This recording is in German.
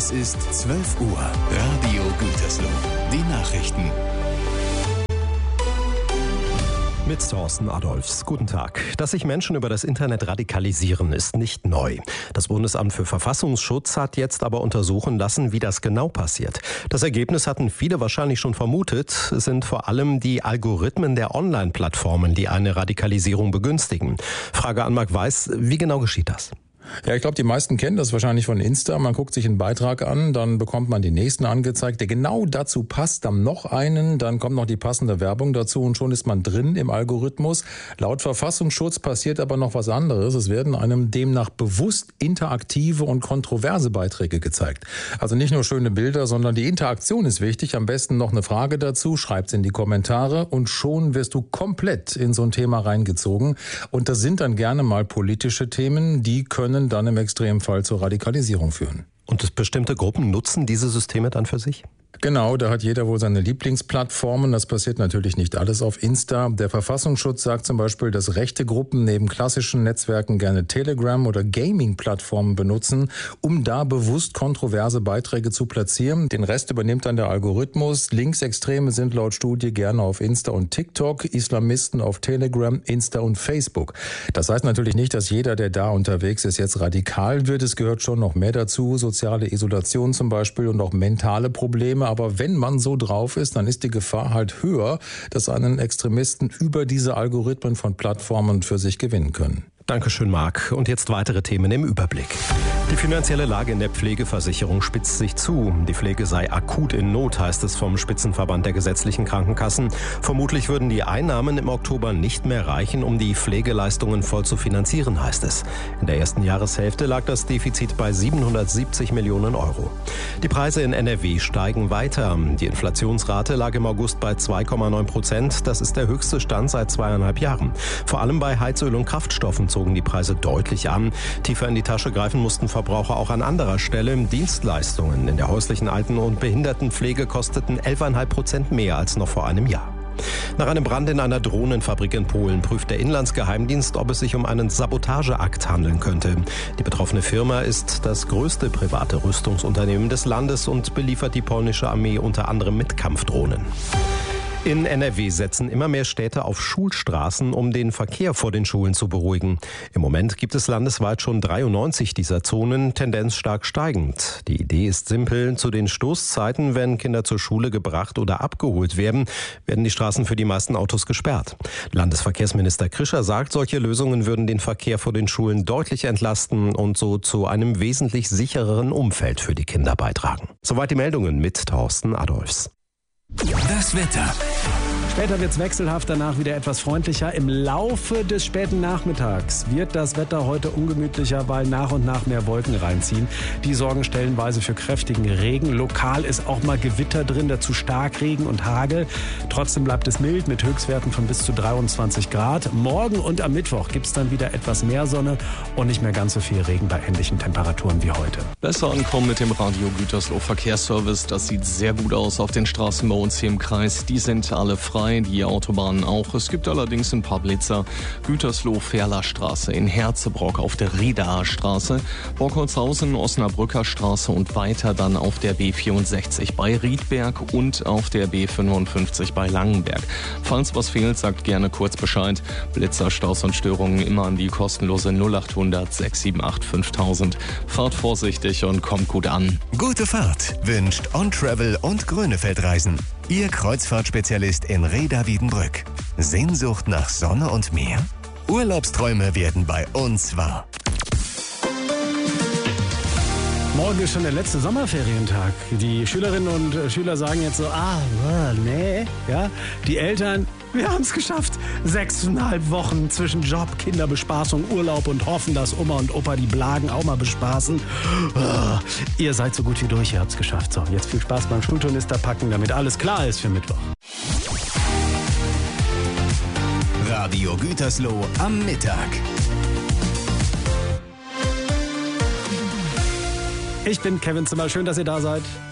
Es ist 12 Uhr. Radio Gütersloh. Die Nachrichten. Mit Thorsten Adolfs. Guten Tag. Dass sich Menschen über das Internet radikalisieren, ist nicht neu. Das Bundesamt für Verfassungsschutz hat jetzt aber untersuchen lassen, wie das genau passiert. Das Ergebnis hatten viele wahrscheinlich schon vermutet. Es sind vor allem die Algorithmen der Online-Plattformen, die eine Radikalisierung begünstigen. Frage an Marc Weiß, wie genau geschieht das? Ja, ich glaube, die meisten kennen das wahrscheinlich von Insta. Man guckt sich einen Beitrag an, dann bekommt man den nächsten angezeigt, der genau dazu passt, dann noch einen, dann kommt noch die passende Werbung dazu und schon ist man drin im Algorithmus. Laut Verfassungsschutz passiert aber noch was anderes. Es werden einem demnach bewusst interaktive und kontroverse Beiträge gezeigt. Also nicht nur schöne Bilder, sondern die Interaktion ist wichtig. Am besten noch eine Frage dazu, schreibt's in die Kommentare und schon wirst du komplett in so ein Thema reingezogen. Und das sind dann gerne mal politische Themen, die können dann im Extremfall zur Radikalisierung führen. Und bestimmte Gruppen nutzen diese Systeme dann für sich? Genau, da hat jeder wohl seine Lieblingsplattformen. Das passiert natürlich nicht alles auf Insta. Der Verfassungsschutz sagt zum Beispiel, dass rechte Gruppen neben klassischen Netzwerken gerne Telegram- oder Gaming-Plattformen benutzen, um da bewusst kontroverse Beiträge zu platzieren. Den Rest übernimmt dann der Algorithmus. Linksextreme sind laut Studie gerne auf Insta und TikTok, Islamisten auf Telegram, Insta und Facebook. Das heißt natürlich nicht, dass jeder, der da unterwegs ist, jetzt radikal wird. Es gehört schon noch mehr dazu, soziale Isolation zum Beispiel und auch mentale Probleme. Aber wenn man so drauf ist, dann ist die Gefahr halt höher, dass einen Extremisten über diese Algorithmen von Plattformen für sich gewinnen können. Dankeschön, Marc. Und jetzt weitere Themen im Überblick. Die finanzielle Lage in der Pflegeversicherung spitzt sich zu. Die Pflege sei akut in Not, heißt es vom Spitzenverband der gesetzlichen Krankenkassen. Vermutlich würden die Einnahmen im Oktober nicht mehr reichen, um die Pflegeleistungen voll zu finanzieren, heißt es. In der ersten Jahreshälfte lag das Defizit bei 770 Millionen Euro. Die Preise in NRW steigen weiter. Die Inflationsrate lag im August bei 2,9%. Das ist der höchste Stand seit 2,5 Jahren. Vor allem bei Heizöl und Kraftstoffen zogen die Preise deutlich an. Tiefer in die Tasche greifen mussten Verbraucher auch an anderer Stelle. Dienstleistungen in der häuslichen Alten- und Behindertenpflege kosteten 11,5% mehr als noch vor einem Jahr. Nach einem Brand in einer Drohnenfabrik in Polen prüft der Inlandsgeheimdienst, ob es sich um einen Sabotageakt handeln könnte. Die betroffene Firma ist das größte private Rüstungsunternehmen des Landes und beliefert die polnische Armee unter anderem mit Kampfdrohnen. In NRW setzen immer mehr Städte auf Schulstraßen, um den Verkehr vor den Schulen zu beruhigen. Im Moment gibt es landesweit schon 93 dieser Zonen, Tendenz stark steigend. Die Idee ist simpel. Zu den Stoßzeiten, wenn Kinder zur Schule gebracht oder abgeholt werden, werden die Straßen für die meisten Autos gesperrt. Landesverkehrsminister Krischer sagt, solche Lösungen würden den Verkehr vor den Schulen deutlich entlasten und so zu einem wesentlich sichereren Umfeld für die Kinder beitragen. Soweit die Meldungen mit Thorsten Adolfs. Das Wetter. Später wird es wechselhaft, danach wieder etwas freundlicher. Im Laufe des späten Nachmittags wird das Wetter heute ungemütlicher, weil nach und nach mehr Wolken reinziehen. Die sorgen stellenweise für kräftigen Regen. Lokal ist auch mal Gewitter drin, dazu Starkregen und Hagel. Trotzdem bleibt es mild mit Höchstwerten von bis zu 23 Grad. Morgen und am Mittwoch gibt es dann wieder etwas mehr Sonne und nicht mehr ganz so viel Regen bei ähnlichen Temperaturen wie heute. Besser ankommen mit dem Radio Gütersloh Verkehrsservice. Das sieht sehr gut aus auf den Straßen bei uns hier im Kreis. Die sind alle frei. Die Autobahnen auch. Es gibt allerdings ein paar Blitzer. Gütersloh-Ferler-Straße in Herzebrock auf der Riedaer Straße, Borkholzhausen, Osnabrücker Straße und weiter dann auf der B64 bei Riedberg und auf der B55 bei Langenberg. Falls was fehlt, sagt gerne kurz Bescheid. Blitzer, Staus und Störungen immer an die kostenlose 0800 678 5000. Fahrt vorsichtig und kommt gut an. Gute Fahrt wünscht On Travel und Grönefeldreisen. Ihr Kreuzfahrtspezialist in Reda-Wiedenbrück. Sehnsucht nach Sonne und Meer? Urlaubsträume werden bei uns wahr. Morgen ist schon der letzte Sommerferientag. Die Schülerinnen und Schüler sagen jetzt so, nee, ja. Die Eltern, wir haben es geschafft. 6,5 Wochen zwischen Job, Kinderbespaßung, Urlaub und hoffen, dass Oma und Opa die Blagen auch mal bespaßen. Ihr seid so gut wie durch, ihr habt es geschafft. So, jetzt viel Spaß beim Schulturnister packen, damit alles klar ist für Mittwoch. Radio Gütersloh am Mittag. Ich bin Kevin Zimmer, schön, dass ihr da seid.